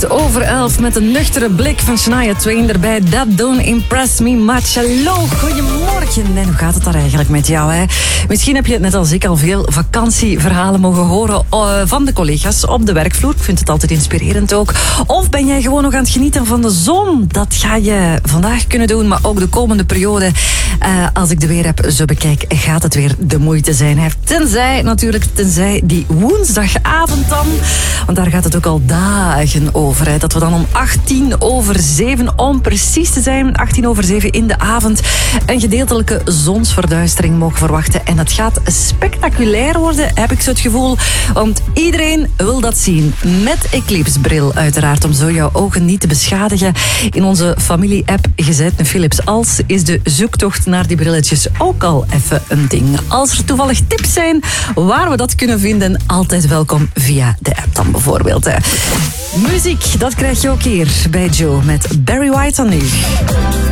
11 met een nuchtere blik van Shania Twain erbij. That don't impress me much. Hallo, goedemorgen. En hoe gaat het daar eigenlijk met jou? Hè? Misschien heb je net als ik al veel vakantieverhalen mogen horen van de collega's op de werkvloer. Ik vind het altijd inspirerend ook. Of ben jij gewoon nog aan het genieten van de zon? Dat ga je vandaag kunnen doen, maar ook de komende periode. Als ik de weerapp zo bekijk, gaat het weer de moeite zijn. Tenzij die woensdagavond dan. Want daar gaat het ook al dagen over. Hè. Dat we dan om 7:18 om precies te zijn, 7:18 in de avond, een gedeeltelijke zonsverduistering mogen verwachten. En dat gaat spectaculair worden, heb ik zo het gevoel. Want iedereen wil dat zien. Met eclipsebril uiteraard, om zo jouw ogen niet te beschadigen. In onze familie-app gezet, Philips Als, is de zoektocht naar die brilletjes ook al even een ding. Als er toevallig tips zijn waar we dat kunnen vinden, altijd welkom via de app dan bijvoorbeeld. Muziek, dat krijg je ook hier bij Joe met Barry White aan nu.